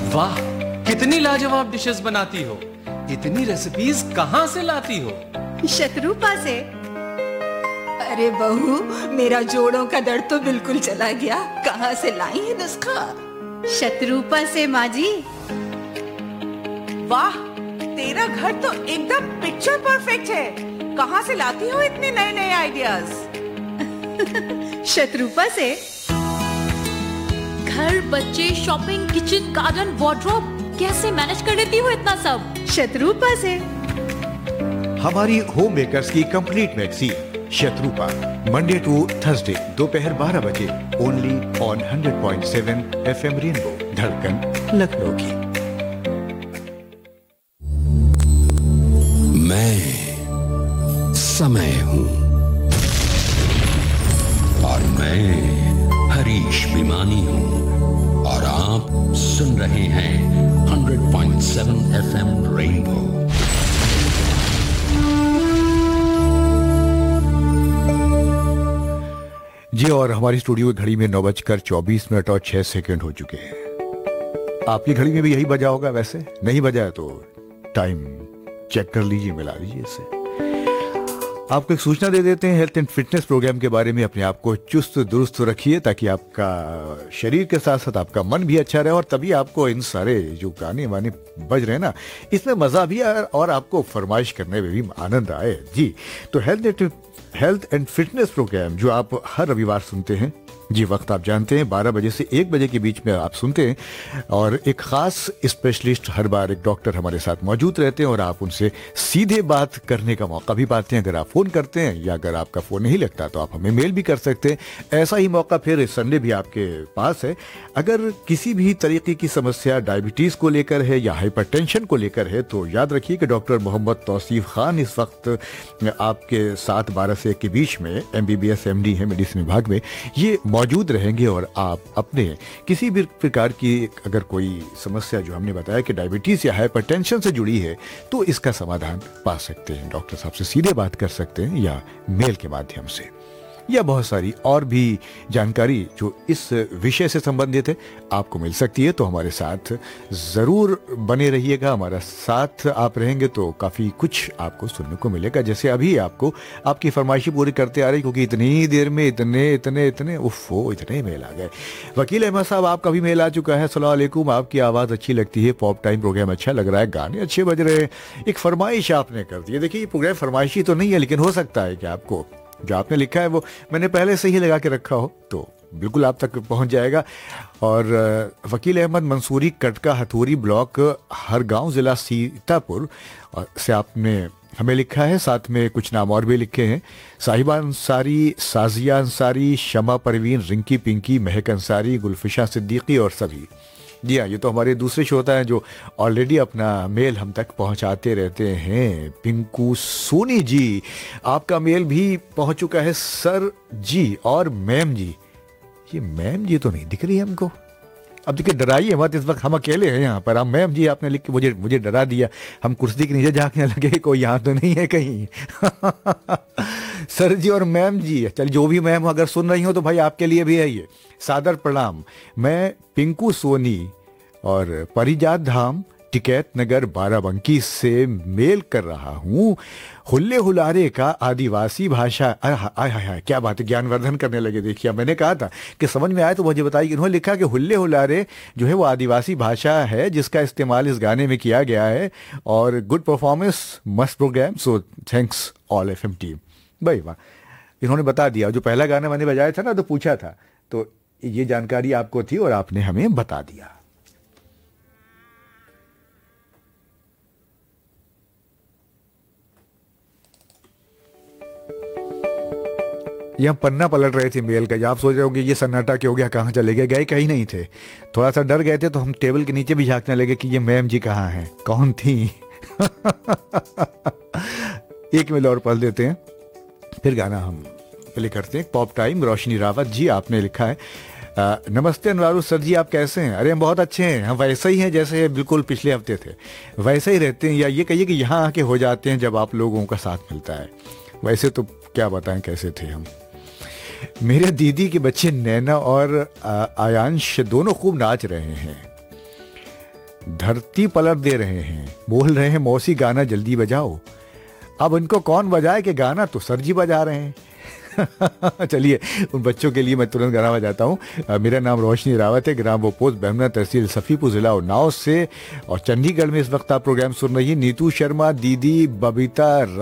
वाह, कितनी लाजवाब डिशेस बनाती हो। इतनी रेसिपीज कहाँ से लाती हो? शत्रुपा से। अरे बहू, मेरा जोड़ों का दर्द तो बिल्कुल चला गया। कहाँ से लाई है नुस्खा? शत्रुपा से माँ जी। वाह, तेरा घर तो एकदम पिक्चर परफेक्ट है। कहाँ से लाती हो इतने नए नए आइडियाज? शत्रुपा से। घर, बच्चे, शॉपिंग, किचन, गार्डन, वार्डरोब, कैसे मैनेज कर लेती हो इतना सब? शत्रुपा से। हमारी होम मेकर्स की complete magazine Shatrupa, Monday to Thursday दोपहर 12 बजे, ओनली ऑन 100.7 FM रेनबो, धड़कन लखनऊ की। मैं समय हूं और मैं हरीश बिमानी हूं और आप सुन रहे हैं 100.7 FM रेनबो। जी, और हमारी स्टूडियो की घड़ी में 9:24 और 6 सेकंड हो चुके हैं। आपकी घड़ी में भी यही बजा होगा। वैसे नहीं बजा है तो टाइम चेक कर लीजिए, मिला लीजिए इससे। आपको एक सूचना दे देते हैं हेल्थ एंड फिटनेस प्रोग्राम के बारे में। अपने आप को चुस्त दुरुस्त रखिए ताकि आपका शरीर के साथ साथ आपका मन भी अच्छा रहे, और तभी आपको इन सारे जो गाने वाने बज रहे हैं ना, इसमें मजा भी आए और आपको फरमाइश करने में भी आनंद आए। जी, तो हेल्थ एंड फिटनेस प्रोग्राम जो आप हर रविवार सुनते हैं, जी वक्त आप जानते हैं 12 बजे से 1 बजे के बीच में आप सुनते हैं, और एक खास स्पेशलिस्ट हर बार एक डॉक्टर हमारे साथ मौजूद रहते हैं और आप उनसे सीधे बात करने का मौका भी पाते हैं। अगर आप फोन करते हैं या अगर आपका फोन नहीं लगता तो आप हमें मेल भी कर सकते हैं। ऐसा ही मौका फिर इस संडे भी आपके पास है। अगर किसी भी तरीके की समस्या डायबिटीज को लेकर है या हाइपरटेंशन को लेकर है तो याद रखिए कि डॉक्टर मोहम्मद तौसीफ खान इस वक्त आपके साथ 12 से 1 के बीच में MBBS MD है मेडिसिन विभाग में, ये मौजूद रहेंगे। और आप अपने किसी भी प्रकार की अगर कोई समस्या जो हमने बताया कि डायबिटीज या हाइपरटेंशन से जुड़ी है तो इसका समाधान पा सकते हैं। डॉक्टर साहब से सीधे बात कर सकते हैं या मेल के माध्यम से, या बहुत सारी और भी जानकारी जो इस विषय से संबंधित है आपको मिल सकती है। तो हमारे साथ जरूर बने रहिएगा। हमारा साथ आप रहेंगे तो काफी कुछ आपको सुनने को मिलेगा, जैसे अभी आपको आपकी फरमाइशी पूरी करते आ रही, क्योंकि इतनी देर में इतने उफ़ो इतने मेल आ गए। वकील अहमद साहब, आपका भी मेल आ चुका है। अस्सलाम वालेकुम, आपकी आवाज़ अच्छी लगती है, पॉप टाइम प्रोग्राम अच्छा लग रहा है, गाने अच्छे बज रहे हैं। एक फरमाइश आपने कर दी है। देखिए, ये प्रोग्राम फरमाइशी तो नहीं है, लेकिन हो सकता है कि आपको जो आपने लिखा है वो मैंने पहले से ही लगा के रखा हो तो बिल्कुल आप तक पहुंच जाएगा। और वकील अहमद मंसूरी, कटका हथौरी ब्लॉक, हरगांव, जिला सीतापुर से आपने हमें लिखा है। साथ में कुछ नाम और भी लिखे हैं, साहिबा अंसारी, साजिया अंसारी, शमा परवीन, रिंकी पिंकी, महक अंसारी, गुलफिशा सिद्दीकी और सभी। जी हाँ, ये तो हमारे दूसरे श्रोता हैं जो ऑलरेडी अपना मेल हम तक पहुंचाते रहते हैं। पिंकू सोनी जी, आपका मेल भी पहुंच चुका है सर जी और मैम जी। ये मैम जी तो नहीं दिख रही है हमको। अब देखिए, डराइए मत, इस वक्त हम अकेले हैं यहाँ पर। आप मैम जी आपने लिख के मुझे डरा दिया। हम कुर्सी के नीचे झांकने लगे, कोई यहाँ तो नहीं है कहीं। सर जी और मैम जी, चलिए जो भी मैम अगर सुन रही हो तो भाई आपके लिए भी है ये सादर प्रणाम। मैं पिंकू सोनी और परिजात धाम, टिकैत नगर, बाराबंकी से मेल कर रहा हूँ। हुल्ले हुलारे का आदिवासी भाषा, आय क्या बात है, ज्ञानवर्धन करने लगे। देखिए, मैंने कहा था कि समझ में आए तो मुझे बताइए। इन्होंने लिखा कि हुल्ले हुलारे जो है वो आदिवासी भाषा है जिसका इस्तेमाल इस गाने में किया गया है, और गुड परफॉर्मेंस, मस्त programme, so thanks all FM team. भाई वाह, इन्होंने बता दिया। जो पहला गाना मैंने बजाया था ना तो पूछा था, तो ये जानकारी आपको थी और आपने हमें बता दिया। ये हम पन्ना पलट रहे थे मेल का। आप सोच रहे होंगे ये सन्नाटा क्यों हो गया, कहाँ चले गए? गए कहीं नहीं थे, थोड़ा सा डर गए थे तो हम टेबल के नीचे भी झांकने लगे कि ये मैम जी कहाँ हैं, कौन थी। एक मेल और पढ़ देते हैं, फिर गाना हम प्ले करते हैं। पॉप टाइम, रोशनी रावत जी, आपने लिखा है, नमस्ते अनवारू सर जी, आप कैसे हैं? अरे हम बहुत अच्छे हैं, हम वैसे ही हैं जैसे बिल्कुल पिछले हफ्ते थे, वैसे ही रहते हैं, या ये कहिए कि यहाँ आके हो जाते हैं जब आप लोगों का साथ मिलता है। वैसे तो क्या बताएं कैसे थे हम। मेरे दीदी के बच्चे नैना और आयांश दोनों खूब नाच रहे हैं। धरती पलट दे रहे हैं। बोल रहे हैं मौसी गाना जल्दी बजाओ। अब इनको कौन बजाए कि गाना तो सर जी बजा रहे हैं। चलिए उन बच्चों के लिए मैं तुरंत गाना बजाता हूँ। मेरा नाम रोशनी रावत है, ग्राम बोपोस्ट, बेमना तहसील, सफीपुर जिला उन्नाव से। और चंडीगढ़ में इस वक्त आप प्रोग्राम सुन रही है नीतू शर्मा, दीदी बबीता